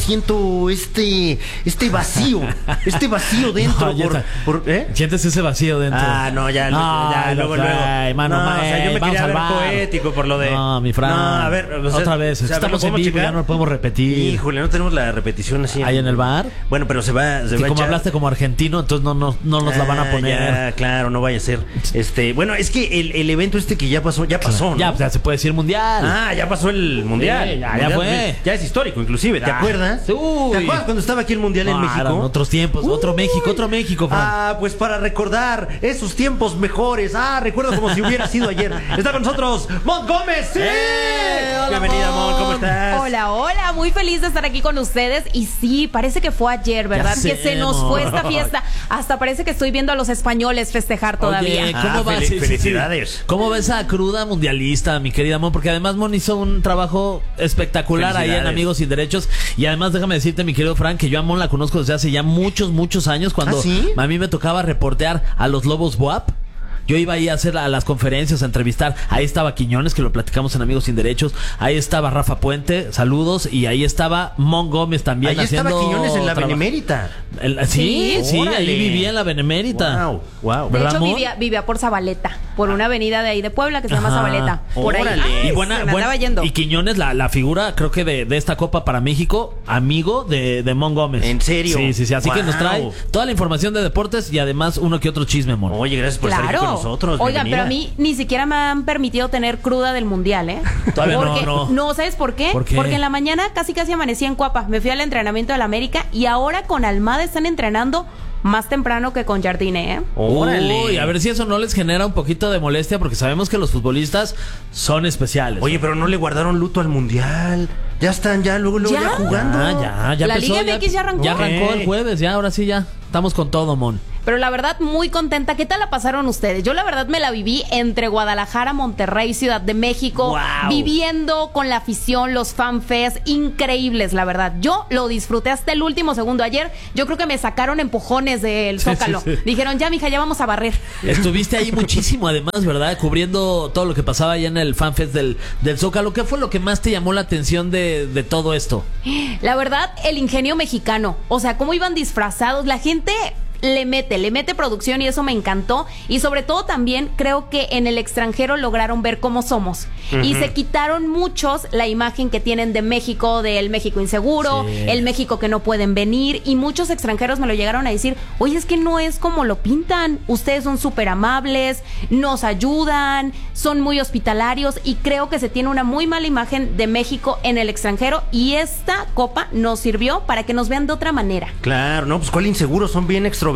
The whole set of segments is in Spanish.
siento este vacío dentro. No, ¿sientes ese vacío dentro? No, luego. Mano, o sea, yo me quería ver poético por lo de... No, mi Fran. No, a ver, otra vez. Estamos en vivo, ya no lo podemos repetir. Híjole, no tenemos la repetición así. ¿Ahí en el bar? Bueno, pero se va como echar... hablaste como argentino, entonces no nos la van a poner. Ya, claro, no vaya a ser. Bueno, es que el evento que ya pasó, ¿no? Ya se puede decir mundial. Ya pasó el mundial. Sí, ya fue. Ya es histórico, inclusive. ¿Te acuerdas? Uy. ¿Te acuerdas cuando estaba aquí el mundial en México? Eran otros tiempos, otro México, Fran. Pues para recordar esos tiempos mejores. Recuerdo como si hubiera sido ayer. Está con nosotros Mon Gómez. ¡Sí! Hola, bienvenida, Mon, ¿cómo estás? Hola, muy feliz de estar aquí con ustedes. Y sí, parece que fue ayer, ¿verdad? Que se nos fue esta fiesta. Hasta parece que estoy viendo a los españoles festejar todavía. Oye, ¿cómo va? Felicidades. ¿Cómo va esa cruda mundialista, mi querida Mon? Porque además Mon hizo un trabajo espectacular ahí en Amigos Sin Derechos. Y además déjame decirte, mi querido Frank, que yo a Mon la conozco desde hace ya muchos años, cuando a mí me tocaba reportear a los Lobos BUAP. Yo iba ahí a hacer a las conferencias, a entrevistar. Ahí estaba Quiñones, que lo platicamos en Amigos Sin Derechos. Ahí estaba Rafa Puente, saludos. Y ahí estaba Mon Gómez también. Ahí estaba Quiñones en la Benemérita. Sí, ahí vivía en la Benemérita. Wow. De hecho, vivía por Zabaleta, por una avenida de ahí de Puebla que se llama Zabaleta. Por ahí. Y Quiñones, la figura, creo que de esta Copa para México, amigo de Mon Gómez. ¿En serio? Sí. Así que nos trae toda la información de deportes y además uno que otro chisme, Mon. Oye, gracias por estar aquí con nosotros. Oigan, pero a mí ni siquiera me han permitido tener cruda del mundial, ¿eh? Todavía no. ¿Sabes por qué? ¿Por qué? Porque en la mañana casi amanecí en Cuapa. Me fui al entrenamiento del América y ahora con Almada están entrenando más temprano que con Jardine, ¿eh? ¡Órale! Uy, a ver si eso no les genera un poquito de molestia, porque sabemos que los futbolistas son especiales. Oye, pero no le guardaron luto al mundial. Ya están, luego ya jugando. Ya la empezó, Liga MX ya arrancó. Ya arrancó el jueves, ahora sí ya. Estamos con todo, Mon. Pero la verdad, muy contenta. ¿Qué tal la pasaron ustedes? Yo la verdad me la viví entre Guadalajara, Monterrey, Ciudad de México. Wow. Viviendo con la afición, los fanfests, increíbles, la verdad. Yo lo disfruté hasta el último segundo. Ayer yo creo que me sacaron empujones del Zócalo. Sí. Dijeron, ya, mija, ya vamos a barrer. Estuviste ahí muchísimo, además, ¿verdad? Cubriendo todo lo que pasaba allá en el fanfest del Zócalo. ¿Qué fue lo que más te llamó la atención de todo esto? La verdad, el ingenio mexicano. O sea, cómo iban disfrazados. La gente le mete producción y eso me encantó. Y sobre todo también creo que en el extranjero lograron ver cómo somos. Y se quitaron muchos la imagen que tienen de México, del México inseguro, el México que no pueden venir. Y muchos extranjeros me lo llegaron a decir, oye, es que no es como lo pintan. Ustedes son súper amables, nos ayudan, son muy hospitalarios. Y creo que se tiene una muy mala imagen de México en el extranjero. Y esta copa nos sirvió para que nos vean de otra manera. Claro, no, pues cuál inseguro, son bien extrovertidos.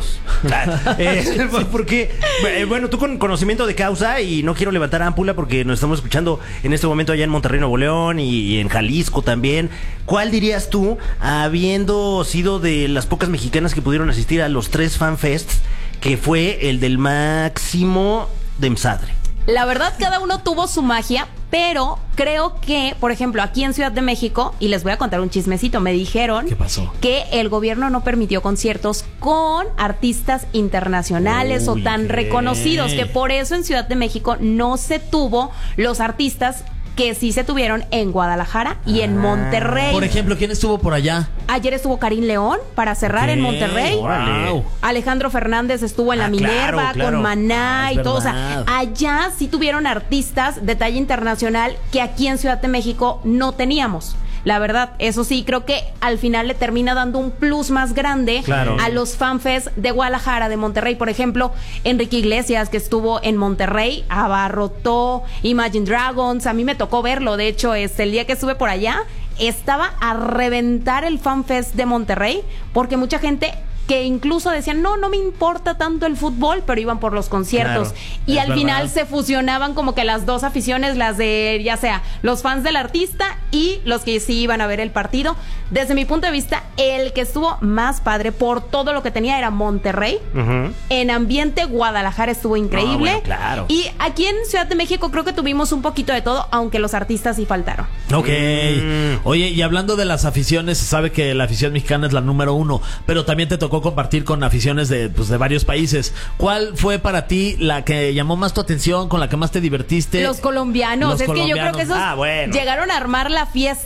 Porque, bueno, tú con conocimiento de causa, y no quiero levantar ámpula porque nos estamos escuchando en este momento allá en Monterrey, Nuevo León, y en Jalisco también. ¿Cuál dirías tú, habiendo sido de las pocas mexicanas que pudieron asistir a los 3 fanfests, que fue el del Máximo de Msadre? La verdad, cada uno tuvo su magia, pero creo que, por ejemplo, aquí en Ciudad de México, y les voy a contar un chismecito, me dijeron ¿qué pasó? Que el gobierno no permitió conciertos con artistas internacionales o tan reconocidos, que por eso en Ciudad de México no se tuvo los artistas que sí se tuvieron en Guadalajara y en Monterrey. Por ejemplo, ¿quién estuvo por allá? Ayer estuvo Karim León para cerrar en Monterrey. Wow. Alejandro Fernández estuvo en la Minerva, claro. con Maná y todo. O sea, verdad. allá sí tuvieron artistas de talla internacional que aquí en Ciudad de México no teníamos. La verdad, eso sí, creo que al final le termina dando un plus más grande a los fanfests de Guadalajara, de Monterrey. Por ejemplo, Enrique Iglesias, que estuvo en Monterrey, abarrotó Imagine Dragons. A mí me tocó verlo, de hecho, el día que estuve por allá, estaba a reventar el fanfest de Monterrey, porque mucha gente que incluso decían, no me importa tanto el fútbol, pero iban por los conciertos. Claro, y al final se fusionaban como que las dos aficiones, las de, ya sea, los fans del artista y los que sí iban a ver el partido. Desde mi punto de vista, el que estuvo más padre por todo lo que tenía era Monterrey. En ambiente, Guadalajara estuvo increíble. Bueno, claro. Y aquí en Ciudad de México creo que tuvimos un poquito de todo, aunque los artistas sí faltaron. Ok. Oye, y hablando de las aficiones, se sabe que la afición mexicana es la número 1, pero también te tocó compartir con aficiones de varios países. ¿Cuál fue para ti la que llamó más tu atención, con la que más te divertiste? Los colombianos. Que yo creo que esos llegaron a armar la fiesta aquí.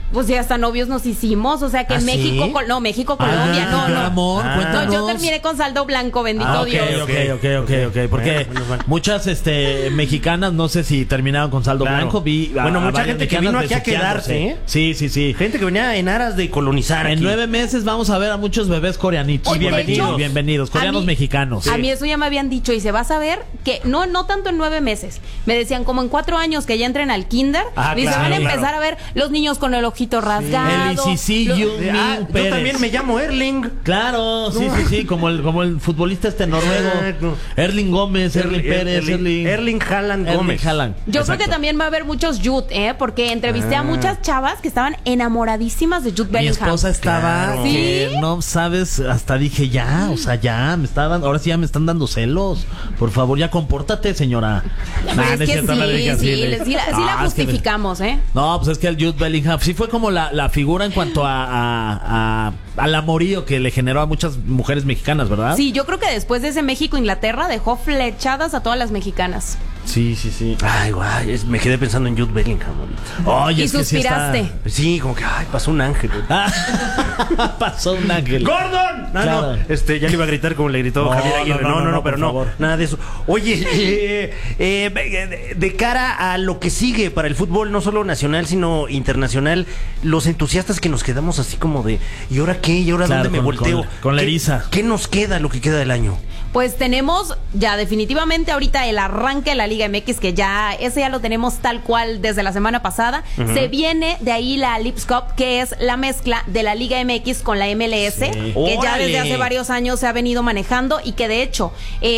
Pues ya hasta novios nos hicimos, o sea que México, ¿sí? México, Colombia, Amor, cuéntanos. No, yo terminé con saldo blanco, bendito Dios. Ok. Porque muchas mexicanas, no sé si terminaron con saldo blanco. Bueno, mucha gente que vino aquí a quedarse, ¿eh? Sí. Gente que venía en aras de colonizar. En 9 meses vamos a ver a muchos bebés coreanitos. Oye, bienvenidos, coreanos mexicanos. A mí eso ya me habían dicho y se va a saber que no tanto en 9 meses. Me decían como en 4 años que ya entren al kinder. Dice, van a empezar a ver los niños con el ojito rasgado. Yo también me llamo Erling. Claro, sí, como el futbolista noruego. Erling Gómez, Erling Haaland Gómez. Yo creo que también va a haber muchos Jude, porque entrevisté a muchas chavas que estaban enamoradísimas de Jude Bellingham. Mi esposa estaba, ¿sí? No sabes, hasta dije ahora sí ya me están dando celos. Por favor, ya compórtate, señora. Sí la justificamos, No, pues es que el Jude Bellingham sí fue como la figura en cuanto al amorío que le generó a muchas mujeres mexicanas, ¿verdad? Sí, yo creo que después de ese México-Inglaterra dejó flechadas a todas las mexicanas. Sí. Ay, guay, me quedé pensando en Jude Bellingham ahorita. Oye, y suspiraste. Sí, como que, pasó un ángel. Pasó un ángel. ¡Gordon! Claro. Ya le iba a gritar como le gritó Javier Aguirre. No, pero no, nada de eso. Oye, de cara a lo que sigue para el fútbol, no solo nacional, sino internacional, los entusiastas que nos quedamos así como de, ¿y ahora qué? ¿Y ahora dónde me volteo? Con la eriza. ¿Qué nos queda, lo que queda del año? Pues tenemos ya definitivamente ahorita el arranque de la Liga MX, que ese ya lo tenemos tal cual desde la semana pasada. Se viene de ahí la Leagues Cup, que es la mezcla de la Liga MX con la MLS, que ya desde hace varios años se ha venido manejando y que de hecho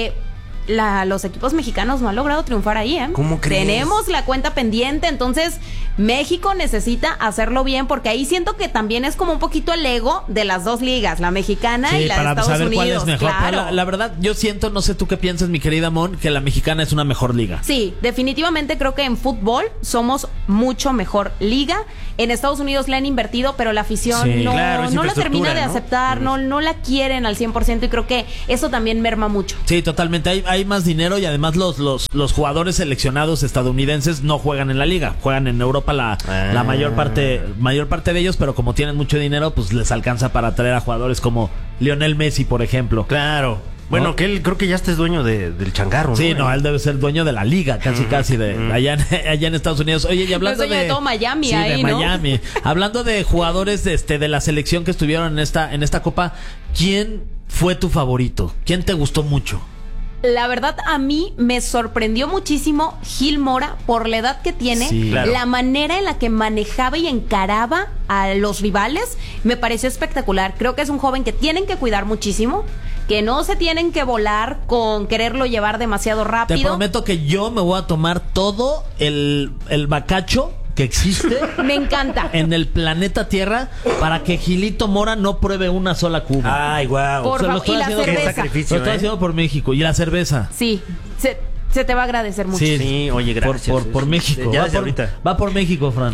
los equipos mexicanos no han logrado triunfar ahí, ¿Cómo crees? Tenemos la cuenta pendiente, entonces México necesita hacerlo bien, porque ahí siento que también es como un poquito el ego de las dos ligas, la mexicana y la de Estados Unidos. Cuál es mejor. Claro. La verdad, yo siento, no sé tú qué piensas, mi querida Mon, que la mexicana es una mejor liga. Sí, definitivamente creo que en fútbol somos mucho mejor liga. En Estados Unidos le han invertido, pero la afición no la termina de aceptar, no la quieren al 100%, y creo que eso también merma mucho. Sí, totalmente. Hay más dinero y además los jugadores seleccionados estadounidenses no juegan en la liga, juegan en Europa la mayor parte de ellos, pero como tienen mucho dinero, pues les alcanza para traer a jugadores como Lionel Messi, por ejemplo. Claro. Bueno, que él creo que ya es dueño del changarro, ¿no? Sí, él debe ser dueño de la liga, casi allá en Estados Unidos. Oye, y hablando de todo Miami, de Miami. Hablando de jugadores de la selección que estuvieron en esta Copa, ¿quién fue tu favorito? ¿Quién te gustó mucho? La verdad, a mí me sorprendió muchísimo Gil Mora por la edad que tiene, la manera en la que manejaba y encaraba a los rivales, me pareció espectacular. Creo que es un joven que tienen que cuidar muchísimo, que no se tienen que volar con quererlo llevar demasiado rápido. Te prometo que yo me voy a tomar todo el bacacho que existe. Me encanta. En el planeta Tierra para que Gilito Mora no pruebe una sola cuba. Ay, guau. Por favor, y la cerveza. Qué sacrificio, lo estoy haciendo por México. Y la cerveza. Sí, se te va a agradecer mucho. Sí, oye, gracias. Por México. Va por México, Fran.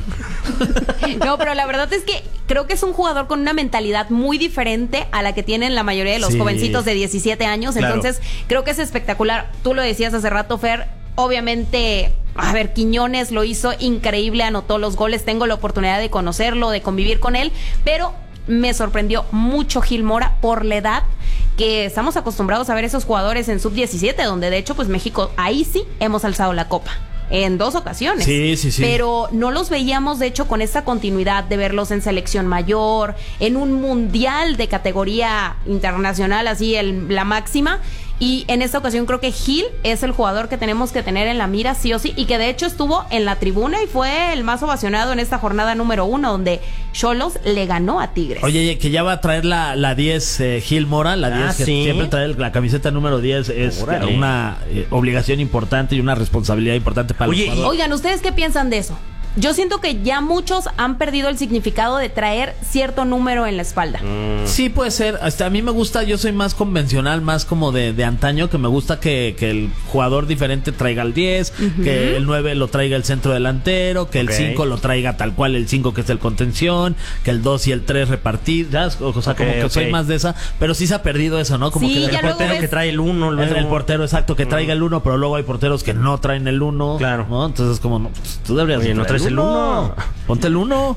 No, pero la verdad es que creo que es un jugador con una mentalidad muy diferente a la que tienen la mayoría de los jovencitos de 17 años. Entonces, creo que es espectacular. Tú lo decías hace rato, Fer. Obviamente, Quiñones lo hizo increíble, anotó los goles. Tengo la oportunidad de conocerlo, de convivir con él, pero me sorprendió mucho Gil Mora por la edad, que estamos acostumbrados a ver esos jugadores en sub-17, donde de hecho pues México ahí sí hemos alzado la copa en 2 ocasiones. Sí. Pero no los veíamos, de hecho, con esta continuidad de verlos en selección mayor, en un mundial de categoría internacional, así la máxima. Y en esta ocasión creo que Gil es el jugador que tenemos que tener en la mira sí o sí, y que de hecho estuvo en la tribuna y fue el más ovacionado en esta jornada número 1, donde Xolos le ganó a Tigres. Oye, que ya va a traer la 10 Gil Mora, la 10 que siempre trae la camiseta número 10, es una obligación importante y una responsabilidad importante para los jugadores. Oigan, ¿ustedes qué piensan de eso? Yo siento que ya muchos han perdido el significado de traer cierto número en la espalda. Sí, puede ser. Hasta a mí me gusta, yo soy más convencional, más como de antaño, que me gusta que el jugador diferente traiga el 10, que el 9 lo traiga el centro delantero, que el 5 lo traiga tal cual el 5 que es el contención, que el 2 y el 3 repartidas. O sea, como que soy más de esa, pero sí se ha perdido eso, ¿no? Como que el portero que trae el 1, el portero exacto que traiga el 1, pero luego hay porteros que no traen el 1. Claro. ¿no? Entonces como, tú deberías no traes pones el 1. Ponte el 1.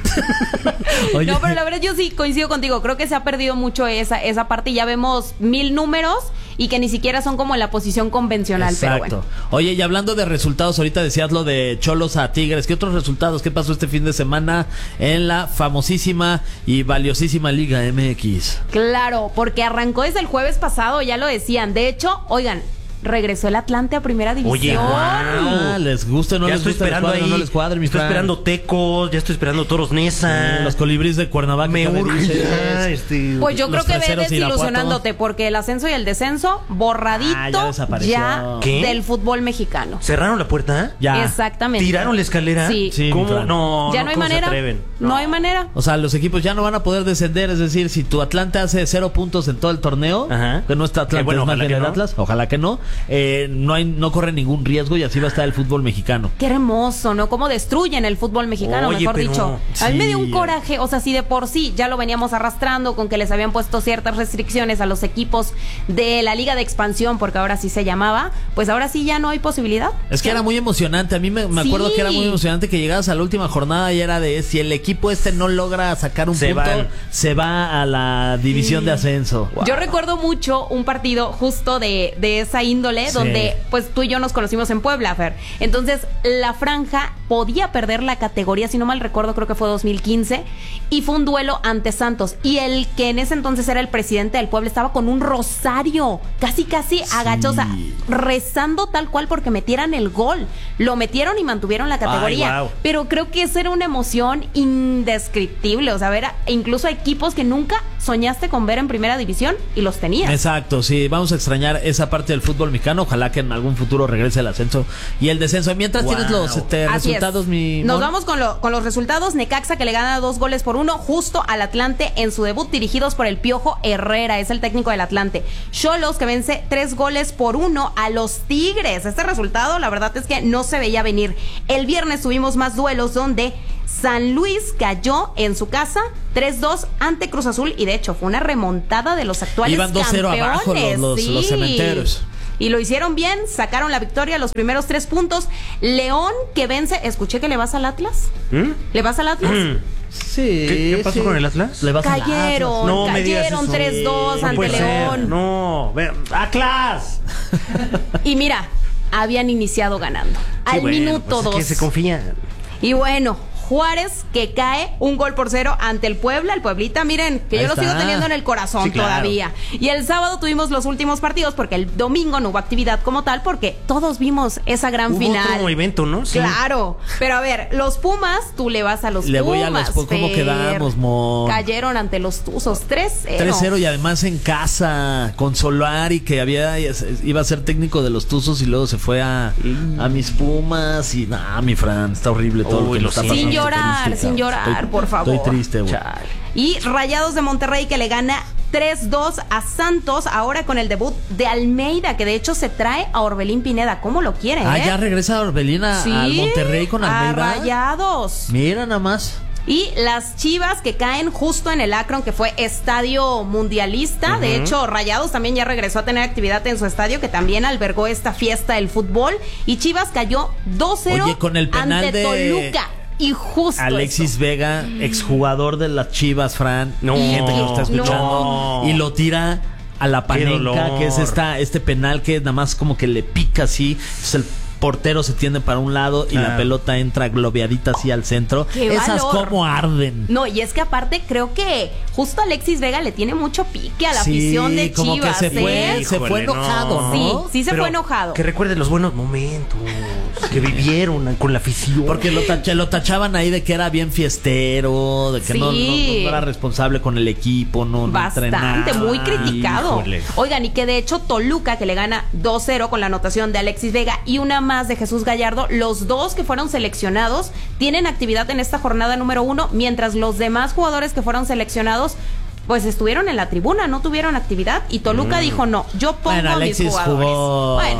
No, pero la verdad yo sí coincido contigo. Creo que se ha perdido mucho esa parte y ya vemos 1000 números y que ni siquiera son como en la posición convencional. Exacto. Pero bueno. Oye, y hablando de resultados, ahorita decías lo de Cholos a Tigres. ¿Qué otros resultados? ¿Qué pasó este fin de semana en la famosísima y valiosísima Liga MX? Claro, porque arrancó desde el jueves pasado, ya lo decían. De hecho, oigan, regresó el Atlante a primera división. Oye, wow. Les gusta o no ya les estoy gusta, esperando ahí. no les cuadre, mi estoy Fran. esperando Tecos, ya estoy esperando Toros Nesa. Los Colibríes de Cuernavaca. Me urge ya, Pues yo creo los que ve Freseros de desilusionándote porque el ascenso y el descenso borradito ya ¿Qué? del fútbol mexicano. ¿Cerraron la puerta? Ya. Exactamente. ¿Tiraron la escalera? Sí. Sí, mi ¿Cómo? Fran. No, Ya no hay ¿cómo se manera. atreven? No hay manera. O sea, los equipos ya no van a poder descender. Es decir, si tu Atlante hace 0 puntos en todo el torneo, Ajá. que no está Atlante, bueno, es más ojalá bien que el no. Atlas, ojalá que no, no corre ningún riesgo y así va a estar el fútbol mexicano. Qué hermoso, ¿no? Cómo destruyen el fútbol mexicano, Oye, mejor pero dicho. A mí sí. me dio un coraje, o sea, si de por sí ya lo veníamos arrastrando con que les habían puesto ciertas restricciones a los equipos de la Liga de Expansión, porque ahora sí se llamaba, pues ahora sí ya no hay posibilidad. Es que era muy emocionante. A mí me acuerdo Sí. que era muy emocionante que llegabas a la última jornada y era de si el equipo no logra sacar un punto, se va a la división de ascenso. Yo recuerdo mucho un partido justo de esa índole, Sí. donde pues tú y yo nos conocimos en Puebla, Fer. Entonces, la franja podía perder la categoría, si no mal recuerdo, creo que fue 2015, y fue un duelo ante Santos. Y el que en ese entonces era el presidente del Puebla estaba con un rosario, casi agachado, o sea, rezando tal cual porque metieran el gol. Lo metieron y mantuvieron la categoría. Ay, wow. Pero creo que esa era una emoción indescriptible. O sea, ver incluso a equipos que nunca soñaste con ver en primera división y los tenías. Exacto, sí, vamos a extrañar esa parte del fútbol mexicano. Ojalá que en algún futuro regrese el ascenso y el descenso. Mientras tienes los Así resultados, es. mi Nos Mon. vamos con los resultados. Necaxa que le gana 2-1 justo al Atlante en su debut, dirigidos por el Piojo Herrera, es el técnico del Atlante. Xolos que vence 3-1 a los Tigres. Este resultado, la verdad es que no se veía venir. El viernes tuvimos más duelos donde San Luis cayó en su casa 3-2 ante Cruz Azul y de hecho fue una remontada de los actuales Iban 2-0 campeones. abajo los cementeros. Y lo hicieron bien, sacaron la victoria, los primeros 3 puntos. León que vence, escuché que le vas al Atlas. ¿Le vas al Atlas? Sí. ¿Qué pasó con el Atlas? Le vas al Atlas. Cayeron, No me digas cayeron eso. 3-2 No ante puede ser. León. No, ¡Atlas! Y mira, habían iniciado ganando. Sí, Al bueno, minuto pues 2. es que se confían. Y bueno, Juárez que cae 1-0 ante el Puebla, el Pueblita, miren, que Ahí yo lo está. sigo teniendo en el corazón Sí, claro. todavía. Y el sábado tuvimos los últimos partidos porque el domingo no hubo actividad como tal porque todos vimos esa gran Hubo final. otro evento, ¿no? Sí. Claro, pero a ver, los Pumas, tú le vas a los Le Pumas. voy a los Pumas. ¿Cómo Fer. quedamos, Mon? Cayeron ante los Tuzos 3-0. 3-0 y además en casa con Solari que iba a ser técnico de los Tuzos y luego se fue a mis Pumas y mi Fran, está horrible todo lo Uy, que lo nos está siento. pasando. Sin llorar, Estoy triste, sin llorar, por favor. Estoy triste, güey. Y Rayados de Monterrey que le gana 3-2 a Santos, ahora con el debut de Almeida, que de hecho se trae a Orbelín Pineda. ¿Cómo lo quiere? Ya regresa Orbelín al Monterrey con Almeida. A Rayados. Mira nada más. Y las Chivas que caen justo en el Akron, que fue estadio mundialista. De hecho, Rayados también ya regresó a tener actividad en su estadio, que también albergó esta fiesta del fútbol. Y Chivas cayó 2-0 Oye, con el penal ante de Toluca. Y justo Alexis Vega, exjugador de las Chivas, Fran. No, gente que lo está escuchando. no. Y lo tira a la Qué Panenka, dolor. que es este penal que nada más como que le pica así. Entonces el portero se tiende para un lado y la pelota entra globeadita así al centro. ¡Qué Esas valor! como arden. No, y es que aparte creo que justo Alexis Vega le tiene mucho pique a la afición de como Chivas. que se fue Híjole, enojado, ¿no? Sí se Pero fue enojado. Que recuerde los buenos momentos que vivieron con la afición. Porque lo tachaban ahí de que era bien fiestero, de que no era responsable con el equipo, no Bastante, entrenaba. muy criticado. Híjole. Oigan, y que de hecho Toluca, que le gana 2-0 con la anotación de Alexis Vega y una más de Jesús Gallardo, los dos que fueron seleccionados tienen actividad en esta jornada número 1, mientras los demás jugadores que fueron seleccionados pues estuvieron en la tribuna, no tuvieron actividad y Toluca dijo no, yo pongo Bueno, a mis Alexis jugadores. jugó Bueno,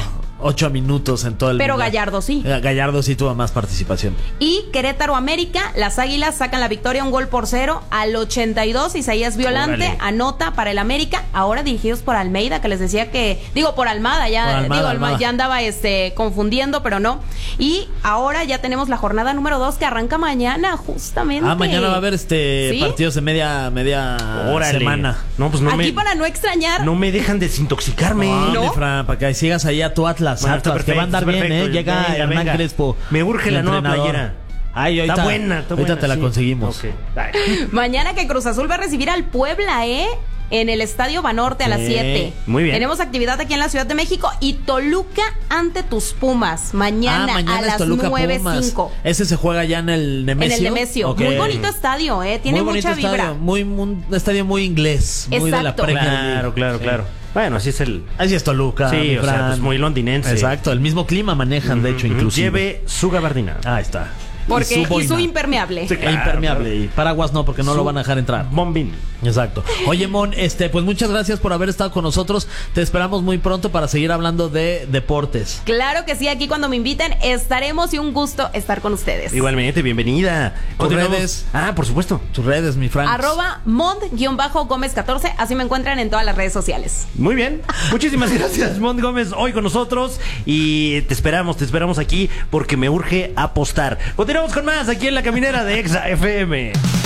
8 minutos en todo el Pero mundial. Gallardo sí. Gallardo sí tuvo más participación. Y Querétaro América, las Águilas sacan la victoria 1-0 al 82. Isaías Violante Órale. anota para el América, ahora dirigidos por Almeida, que les decía por Almada, Almada. ya andaba confundiendo, pero no. Y ahora ya tenemos la jornada número 2 que arranca mañana, justamente. Mañana va a haber ¿Sí? partidos de media Órale. semana. No, pues no Aquí me, para no extrañar. no me dejan desintoxicarme. No, ¿No? mi Fran, para que sigas ahí a tu Atlas. Bueno, está Atlas, que va a andar perfecto, bien, está perfecto. Llega Venga, Hernán venga. Crespo. Me urge la el nueva entrenador. playera. Ay, ahorita, Está buena, ahorita te la sí. conseguimos. Ok. Ay. Mañana que Cruz Azul va a recibir al Puebla, en el Estadio Banorte a las 7. Muy bien. Tenemos actividad aquí en la Ciudad de México y Toluca ante tus Pumas. Mañana, a es las Toluca 9:05. Ese se juega ya en el Nemesio. En el Nemesio. Ok. Muy bonito estadio, tiene Muy mucha bonito vibra. estadio, un estadio muy inglés, muy de la Exacto. Premier League. Claro. Bueno, así es el... Así es Toluca. Sí, mi o sea, Fran. pues muy londinense. Exacto, el mismo clima manejan, de hecho, inclusive. Lleve su gabardina. Ahí está. Y boina. su impermeable. Sí. E impermeable. Y paraguas no, porque no lo van a dejar entrar. Bombín. Exacto. Oye, Mon, pues muchas gracias por haber estado con nosotros. Te esperamos muy pronto para seguir hablando de deportes. Claro que sí, aquí cuando me inviten estaremos y un gusto estar con ustedes. Igualmente, bienvenida. Continuamos. redes? Por supuesto. Tus redes, mi Frank. @mont_gómez14, así me encuentran en todas las redes sociales. Muy bien. Muchísimas gracias, Mont Gómez, hoy con nosotros. Y te esperamos aquí porque me urge apostar. Continuamos con más aquí en La Caminera de Exa FM.